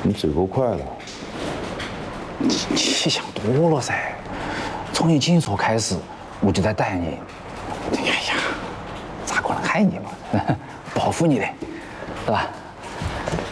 你嘴够快的。 你想多了噻，从你今说开始，我就在等你。哎呀，咋可能害你嘛？报复你的，是吧？